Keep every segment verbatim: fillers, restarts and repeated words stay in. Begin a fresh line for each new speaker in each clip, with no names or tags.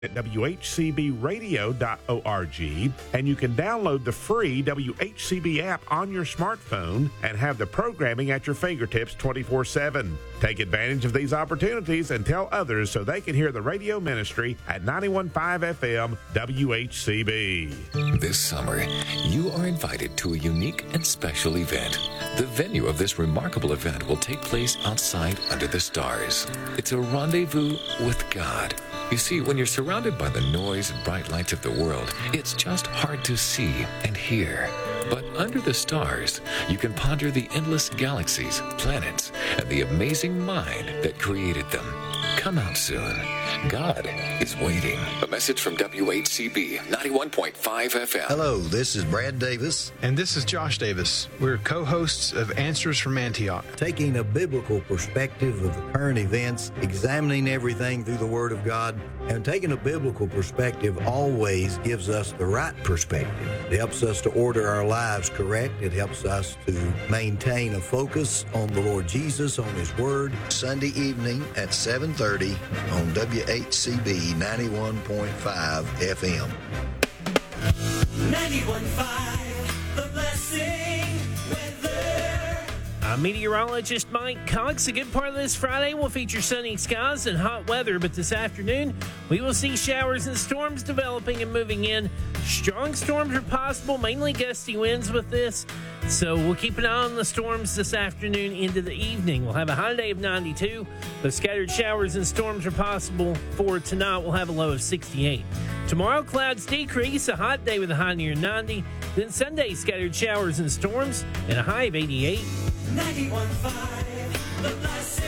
at w h c b radio dot org, and you can download the free W H C B app on your smartphone and have the programming at your fingertips twenty-four seven. Take advantage of these opportunities and tell others so they can hear the radio ministry at ninety-one point five F M W H C B.
This summer, you are invited to a unique and special event. The venue of this remarkable event will take place outside under the stars. It's a rendezvous with God. You see, when you're surrounded by the noise and bright lights of the world, it's just hard to see and hear. But under the stars, you can ponder the endless galaxies, planets, and the amazing mind that created them. Come out soon. God is waiting. A message from W H C B ninety-one point five F M.
Hello, this is Brad Davis.
And this is Josh Davis. We're co-hosts of Answers from Antioch.
Taking a biblical perspective of the current events, examining everything through the Word of God, and taking a biblical perspective always gives us the right perspective. It helps us to order our lives correct. It helps us to maintain a focus on the Lord Jesus, on His Word. Sunday evening at seven thirty on W H C B ninety-one point five F M.
ninety-one point five, The Blessing Weather.
I'm meteorologist Mike Cox. A good part of this Friday will feature sunny skies and hot weather, but this afternoon we will see showers and storms developing and moving in. Strong storms are possible, mainly gusty winds with this, so we'll keep an eye on the storms this afternoon into the evening. We'll have a high day of ninety-two, but scattered showers and storms are possible for tonight. We'll have a low of sixty-eight. Tomorrow, clouds decrease, a hot day with a high near ninety. Then Sunday, scattered showers and storms and a high of eighty-eight.
ninety-one point five, The Blessing.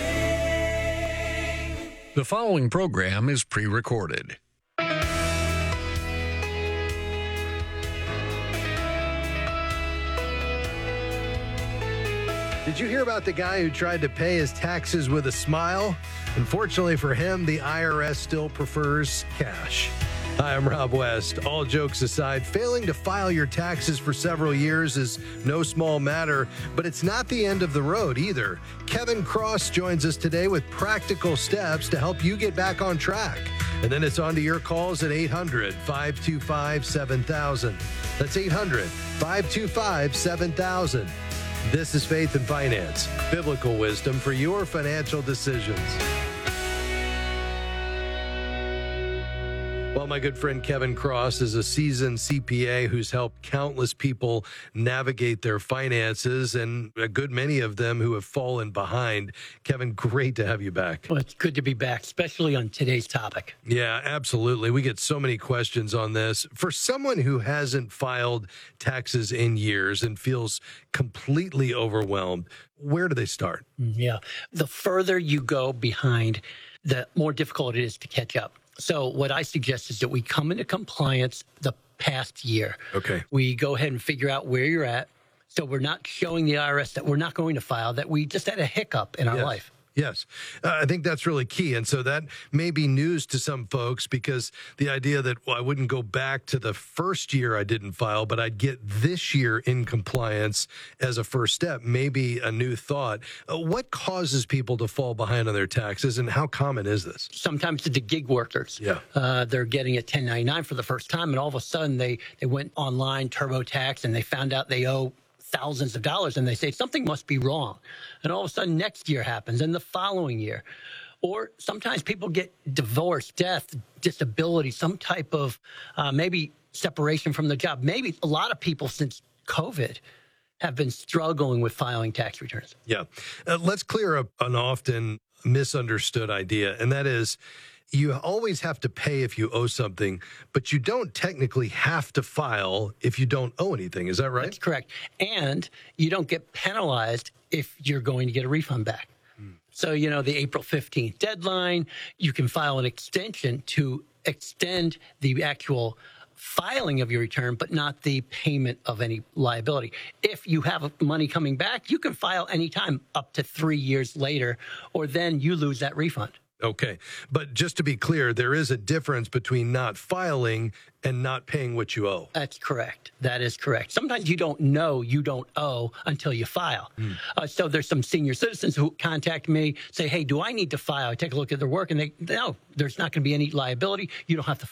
The following program is pre-recorded.
Did you hear about the guy who tried to pay his taxes with a smile? Unfortunately for him, the I R S still prefers cash. Hi, I'm Rob West. All jokes aside, failing to file your taxes for several years is no small matter, but it's not the end of the road either. Kevin Cross joins us today with practical steps to help you get back on track. And then it's on to your calls at eight hundred, five two five, seven thousand. That's eight hundred, five two five, seven thousand. This is Faith and Finance, biblical wisdom for your financial decisions. Well, my good friend Kevin Cross is a seasoned C P A who's helped countless people navigate their finances, and a good many of them who have fallen behind. Kevin, great to have you back.
Well, it's good to be back, especially on today's topic.
Yeah, absolutely. We get so many questions on this. For someone who hasn't filed taxes in years and feels completely overwhelmed, where do they start?
Yeah. The further you go behind, the more difficult it is to catch up. So what I suggest is that we come into compliance the past year.
Okay.
We go ahead and figure out where you're at. So we're not showing the I R S that we're not going to file, that we just had a hiccup in our
Yes.
life.
Yes, uh, I think that's really key. And so that may be news to some folks, because the idea that, well, I wouldn't go back to the first year I didn't file, but I'd get this year in compliance as a first step, may be a new thought. Uh, what causes people to fall behind on their taxes, and how common is this?
Sometimes it's the gig workers.
Yeah.
Uh, they're getting a ten ninety-nine for the first time, and all of a sudden they, they went online, TurboTax, and they found out they owe thousands of dollars, and they say something must be wrong. And all of a sudden next year happens, and the following year. Or sometimes people get divorced, death, disability, some type of uh, maybe separation from the job. Maybe a lot of people since COVID have been struggling with filing tax returns.
Yeah. Uh, let's clear up an often misunderstood idea, and that is, you always have to pay if you owe something, but you don't technically have to file if you don't owe anything. Is that right?
That's correct. And you don't get penalized if you're going to get a refund back. Mm. So, you know, the April fifteenth deadline, you can file an extension to extend the actual filing of your return, but not the payment of any liability. If you have money coming back, you can file anytime up to three years later, or then you lose that refund.
Okay. But just to be clear, there is a difference between not filing and not paying what you owe.
That's correct. That is correct. Sometimes you don't know you don't owe until you file. Mm. Uh, so there's some senior citizens who contact me, say, hey, do I need to file? I take a look at their work, and they, no, there's not going to be any liability. You don't have to